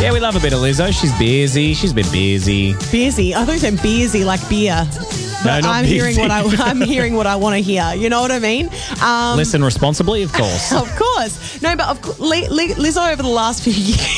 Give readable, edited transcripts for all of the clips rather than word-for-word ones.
Yeah, we love a bit of Lizzo. She's busy. She's been busy. Busy. I thought you said beersy, like beer. No, not I'm hearing busy. I'm hearing what I want to hear. You know what I mean? Listen responsibly, of course. Of course. No, but Lizzo over the last few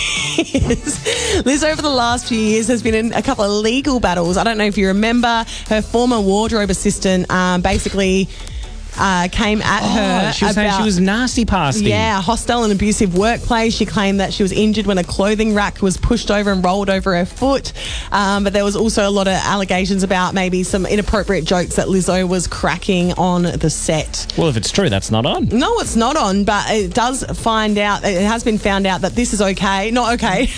years has been in a couple of legal battles. I don't know if you remember, her former wardrobe assistant basically came at her. She was saying she was nasty pasty. Yeah, hostile and abusive workplace. She claimed that she was injured when a clothing rack was pushed over and rolled over her foot. But there was also a lot of allegations about maybe some inappropriate jokes that Lizzo was cracking on the set. Well, if it's true, that's not on. No, it's not on, but it has been found out that this is okay. Not okay.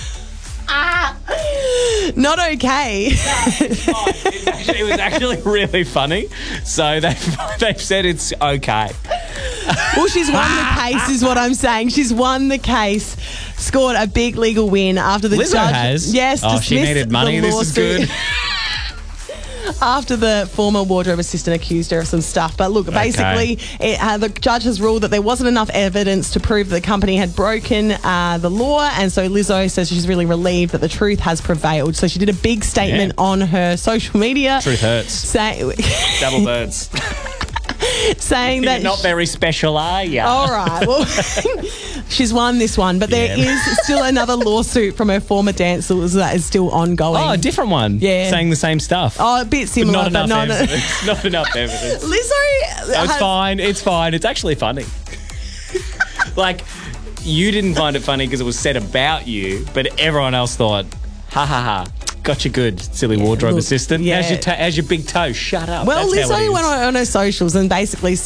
Not okay. It was actually really funny. So they've said it's okay. Well, she's won the case, is what I'm saying. She's won the case, scored a big legal win after the Lizzo judge. has. Yes, Oh, she dismissed needed money. the This is lawsuit. good. After the former wardrobe assistant accused her of some stuff. But look, basically, the judge has ruled that there wasn't enough evidence to prove the company had broken the law. And so Lizzo says she's really relieved that the truth has prevailed. So she did a big statement on her social media. Truth hurts. Double birds. Saying that You're not very special, are you? all right. Well, she's won this one, but there is still another lawsuit from her former dancers that is still ongoing. Oh, a different one. Yeah. Saying the same stuff. Oh, a bit similar, But not enough but evidence. Not enough evidence. Lizzo, No, it's fine. It's fine. It's actually funny. Like, you didn't find it funny because it was said about you, but everyone else thought, ha ha ha. Got you good, silly wardrobe assistant. yeah. How's your big toe? Shut up. Well, That's how it Lizzo is. went on her socials and basically